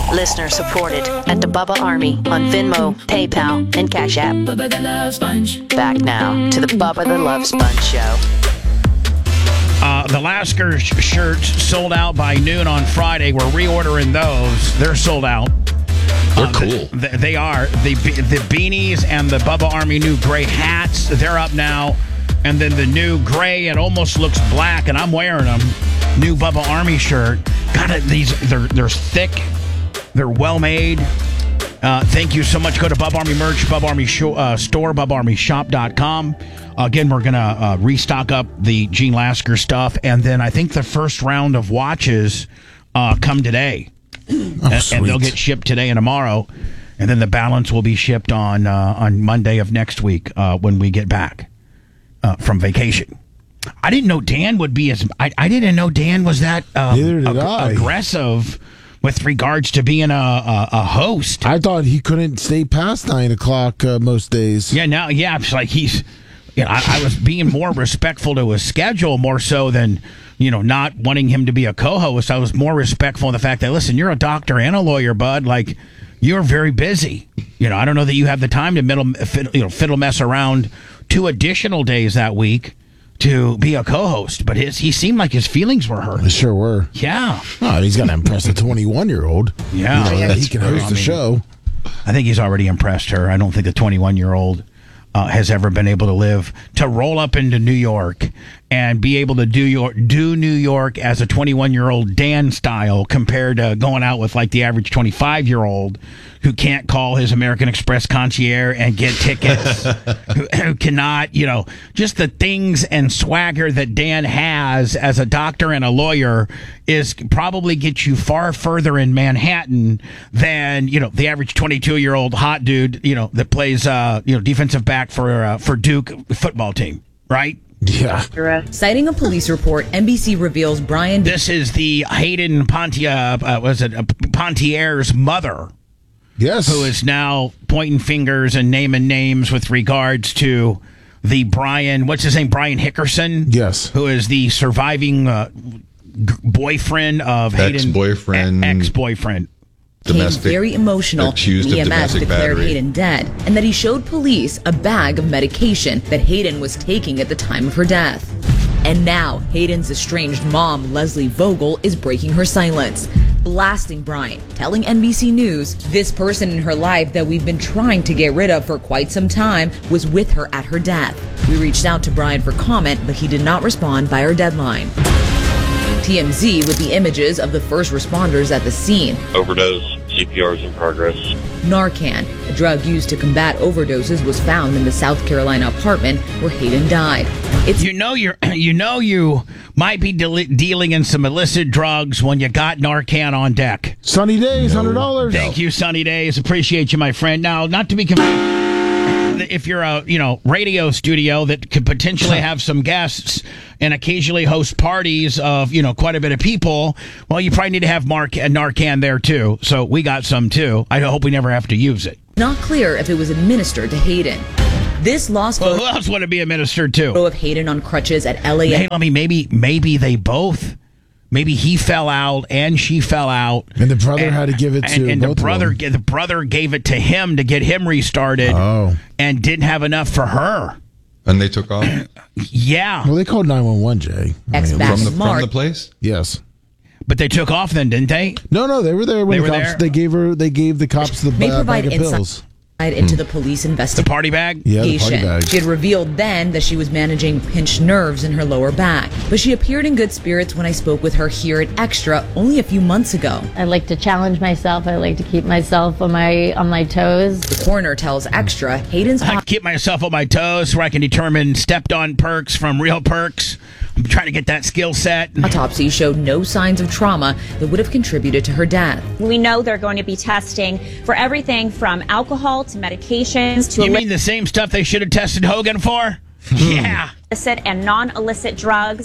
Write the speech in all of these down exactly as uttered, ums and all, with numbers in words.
Listener supported at the Bubba Army on Venmo, PayPal, and Cash App. Bubba the Love Sponge. Back now to the Bubba the Love Sponge Show. Uh, the Lasker sh- shirts sold out by noon on Friday. We're reordering those. They're sold out. They're uh, cool. They, they are. The the beanies and the Bubba Army new gray hats, they're up now. And then the new gray, it almost looks black, and I'm wearing them. New Bubba Army shirt. Got it. These they're they're thick. They're well made. Uh, thank you so much. Go to Bubba Army merch, Bubba Army show, uh, store, Bubba Army shop dot com. Uh, again, we're going to uh, restock up the Gene Lasker stuff. And then I think the first round of watches uh, come today. Oh, and, and they'll get shipped today and tomorrow. And then the balance will be shipped on uh, on Monday of next week uh, when we get back uh, from vacation. I didn't know Dan would be as... I, I didn't know Dan was that um, Neither did ag- I. aggressive with regards to being a, a, a host. I thought he couldn't stay past nine o'clock uh, most days. Yeah, now, yeah, it's like he's... You know, I, I was being more respectful to his schedule more so than, you know, not wanting him to be a co-host. I was more respectful of the fact that, listen, you're a doctor and a lawyer, bud. Like, you're very busy. You know, I don't know that you have the time to middle, fiddle, you know, fiddle mess around two additional days that week to be a co-host. But his, he seemed like his feelings were hurt. They sure were. Yeah. Oh, he's got to impress a twenty-one-year-old. Yeah. You know, that he can host I the mean, show. I think he's already impressed her. I don't think the twenty-one-year-old uh, has ever been able to live, to roll up into New York and be able to do your do New York as a twenty-one-year-old Dan style compared to going out with like the average twenty-five-year-old who can't call his American Express concierge and get tickets, who, who cannot, you know, just the things and swagger that Dan has as a doctor and a lawyer is probably get you far further in Manhattan than, you know, the average twenty-two-year-old hot dude, you know, that plays, uh, you know, defensive back for uh, for Duke football team, right? Yeah. Citing a police report, N B C reveals Brian... This is the Hayden Pontier, uh, was it uh, Pontier's mother, Yes. who is now pointing fingers and naming names with regards to the Brian, what's his name, Brian Hickerson? Yes. Who is the surviving uh, g- boyfriend of Hayden. Ex-boyfriend. E- ex-boyfriend. became Domestic- very emotional accused when of E M S domestic declared battery. Hayden dead, and that he showed police a bag of medication that Hayden was taking at the time of her death. And now, Hayden's estranged mom, Leslie Vogel, is breaking her silence, blasting Brian, telling N B C News this person in her life that we've been trying to get rid of for quite some time was with her at her death. We reached out to Brian for comment, but he did not respond by our deadline. T M Z with the images of the first responders at the scene. Overdose, C P R is in progress. Narcan, a drug used to combat overdoses, was found in the South Carolina apartment where Hayden died. It's You know you're, you know you might be de- dealing in some illicit drugs when you got Narcan on deck. Sunny days, one hundred dollars. Thank you, Sunny Days. Appreciate you, my friend. Now, not to be confused, if you're a you know radio studio that could potentially have some guests and occasionally host parties of you know quite a bit of people, well, you probably need to have Mark and Narcan there too. So we got some too. I hope we never have to use it. not clear if it was administered to Hayden. This lost Well, photo who else would it be administered to? of Hayden on crutches at L A Hey, let me maybe maybe they both. Maybe he fell out and she fell out, And the brother had to give it and, to and both the of brother them. the brother gave it to him to get him restarted. Oh. And didn't have enough for her. And they took off Yeah, Well, they called nine one one, Jay. I Ex mean, back from the, from Mark. the place? yes. but they took off then, didn't they? No, no, they were there when They the were cops. there? They gave her. They gave the cops the May uh, provide bag of insight pills. into the police The investigation. party bag. Yeah, the party bag. She had revealed then that she was managing pinched nerves in her lower back, but she appeared in good spirits when I spoke with her here at Extra only a few months ago. I like to challenge myself. I like to keep myself on my on my toes. The coroner tells Extra Hayden's I keep myself on my toes where I can determine stepped-on perks from real perks. I'm trying to get that skill set. autopsy showed no signs of trauma that would have contributed to her death. We know they're going to be testing for everything from alcohol to medications to You mean the same stuff they should have tested Hogan for? Yeah. illicit and non-illicit drugs.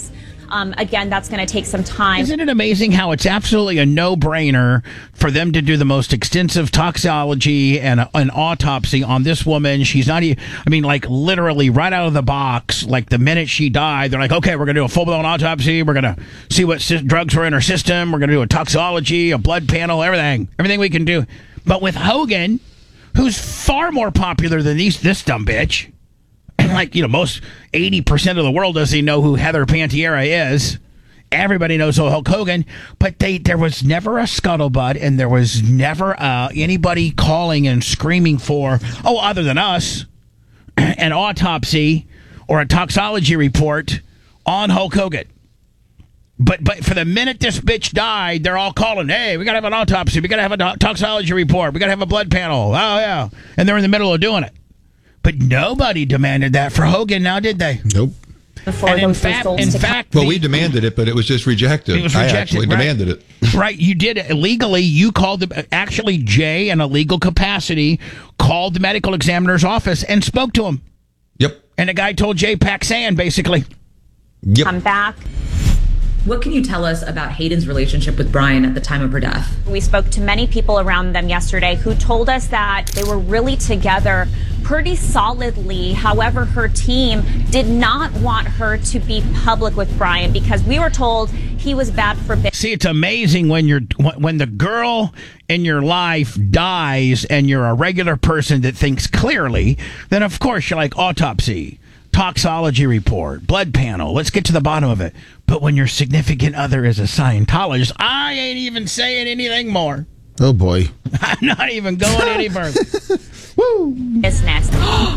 Um, again, that's going to take some time. Isn't it amazing how it's absolutely a no-brainer for them to do the most extensive toxicology and a, an autopsy on this woman? She's not even, I mean, like literally right out of the box, like the minute she died, they're like, okay, we're going to do a full-blown autopsy. We're going to see what sy- drugs were in her system. We're going to do a toxicology, a blood panel, everything, everything we can do. But with Hogan, who's far more popular than these, this dumb bitch, and like, you know, most eighty percent of the world doesn't even know who Heather Pantiera is. Everybody knows Hulk Hogan, but they there was never a scuttlebutt, and there was never uh, anybody calling and screaming for, oh, other than us, an autopsy or a toxicology report on Hulk Hogan. But but for the minute this bitch died, they're all calling, hey, we got to have an autopsy. We got to have a to- toxicology report. We got to have a blood panel. Oh, yeah. And they're in the middle of doing it. But nobody demanded that for Hogan now, did they? Nope. Before And in those fact, results in to fact Well, the- we demanded it, but it was just rejected. It was I rejected, actually right. demanded it. Right, you did it illegally. You called the, actually Jay in a legal capacity called the medical examiner's office and spoke to him. Yep. And the guy told Jay Paxan basically. Yep. come back. What can you tell us about Hayden's relationship with Brian at the time of her death? We spoke to many people around them yesterday who told us that they were really together pretty solidly. However, her team did not want her to be public with Brian because we were told he was bad for business. See, it's amazing when you're when the girl in your life dies and you're a regular person that thinks clearly, then of course you're like autopsy, toxicology report, blood panel. Let's get to the bottom of it. But when your significant other is a Scientologist, I ain't even saying anything more. Oh, boy. I'm not even going any further. business.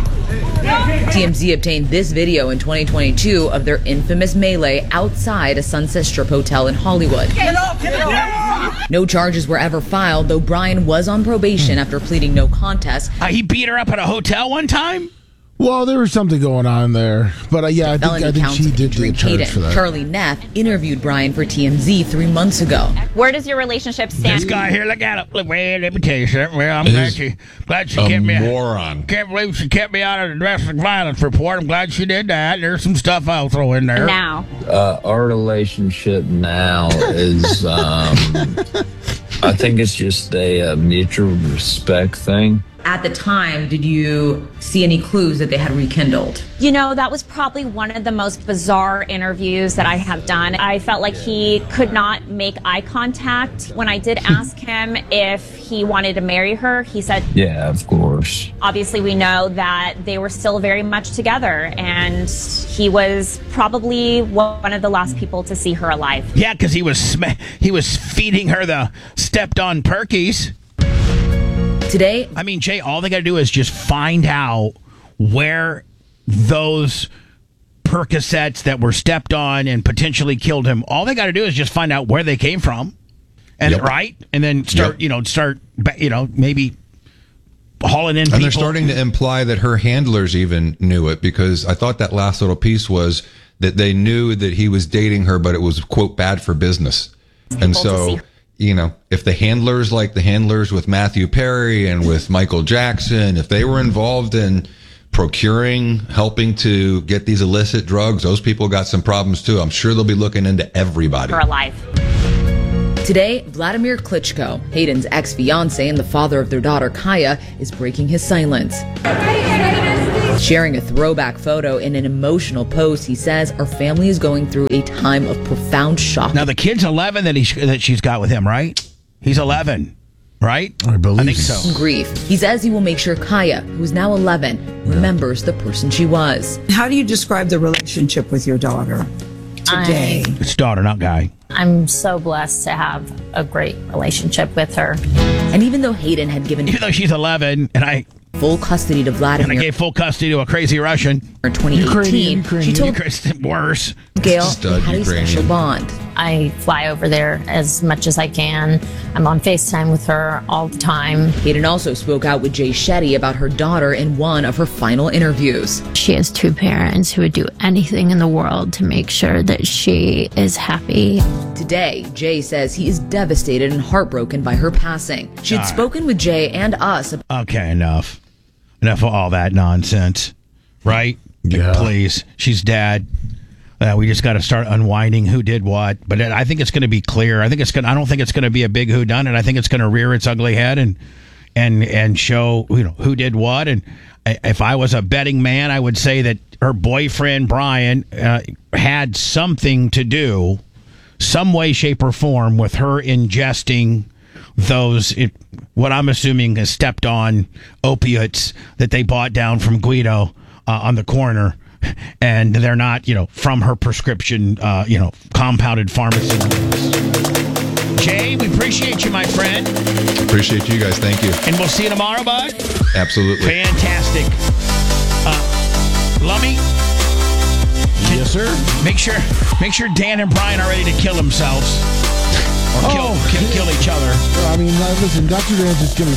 T M Z obtained this video in twenty twenty-two of their infamous melee outside a Sunset Strip hotel in Hollywood. No charges were ever filed, though Brian was on probation after pleading no contest. Uh, he beat her up at a hotel one time? Well, there was something going on there. But uh, yeah, I think, Felony I think counts she of did injuring get charged Hayden. for that. Charlie Neff interviewed Brian for T M Z three months ago. Where does your relationship stand? This guy here, look at it. Look, well, let me tell you something. Well, I'm glad she, glad she A kept me moron. Can't believe she kept me out of the domestic violence report. I'm glad she did that. There's some stuff I'll throw in there. Now. Uh, our relationship now is, um, I think it's just a, uh mutual respect thing. At the time, did you see any clues that they had rekindled? You know, that was probably one of the most bizarre interviews that I have done. I felt like he could not make eye contact. When I did ask him if he wanted to marry her, he said, Yeah, of course. obviously we know that they were still very much together, and he was probably one of the last people to see her alive. Yeah, because he was sm- he was feeding her the stepped-on Perkies. Today, I mean, Jay, all they got to do is just find out where those Percocets that were stepped on and potentially killed him, all they got to do is just find out where they came from. And Yep. right? And then start, Yep. you know, start, you know, maybe hauling in people. And they're starting to imply that her handlers even knew it, because I thought that last little piece was that they knew that he was dating her, but it was, quote, bad for business. And People to so, see. you know, if the handlers, like the handlers with Matthew Perry and with Michael Jackson, if they were involved in procuring, helping to get these illicit drugs, those people got some problems too. I'm sure they'll be looking into everybody. Her alive. Today, Vladimir Klitschko, Hayden's ex-fiance and the father of their daughter Kaya, is breaking his silence. Sharing a throwback photo in an emotional post, he says, our family is going through a time of profound shock. Now, the kid's eleven that, he, that she's got with him, right? He's eleven, right? I believe I think so. so. Grief. He says he will make sure Kaya, who is now eleven, remembers the person she was. How do you describe the relationship with your daughter today? It's daughter, not guy. I'm so blessed to have a great relationship with her. And even though Hayden had given Even though she's eleven, and I full custody to and I Vladimir gave full custody to a crazy Russian. in twenty eighteen, Ukrainian, she told Worse. Gail they Stud had a Ukrainian. special bond. I fly over there as much as I can. I'm on FaceTime with her all the time. Hayden also spoke out with Jay Shetty about her daughter in one of her final interviews. She has two parents who would do anything in the world to make sure that she is happy. Today, Jay says he is devastated and heartbroken by her passing. She had spoken with Jay and us about Okay, enough. Enough of all that nonsense. Right? Yeah. Please. She's dead. Uh, we just got to start unwinding who did what. But I think it's going to be clear. I think it's going. I don't think it's going to be a big whodunit. I think it's going to rear its ugly head and and and show you know who did what. And if I was a betting man, I would say that her boyfriend Brian uh, had something to do, some way, shape, or form, with her ingesting those it, what I'm assuming is stepped on opiates that they bought down from Guido uh, on the corner. And they're not, you know, from her prescription, uh, you know, compounded pharmacy. Jay, we appreciate you, my friend. Appreciate you guys. Thank you. And we'll see you tomorrow, bud. Absolutely. Fantastic. Uh, Lummy? Yes, sir. Make sure, make sure Dan and Brian are ready to kill themselves. Or kill, Oh, kill, kill each other. I mean, uh, listen, Doctor Dan's just going to